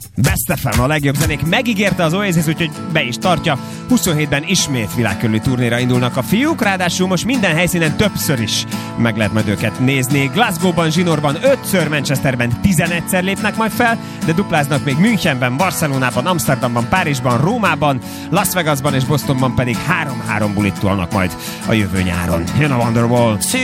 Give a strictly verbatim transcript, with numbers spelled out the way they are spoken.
Best ef em, a legjobb zenék megígérte az Oasis, úgyhogy be is tartja. huszonhétben ismét világkörüli turnéra indulnak a fiúk, ráadásul most minden helyszínen többször is meg lehet majd őket nézni. Glasgow-ban, Zsinórban ötször, Manchesterben tizenegyszer lépnek majd fel, de dupláznak még Münchenben, Barcelonában, Amsterdamban, Párizsban, Rómában, Las Vegasban és Bostonban pedig három-három bulit tolnak majd a jövő nyáron. Jön a Wonderwall.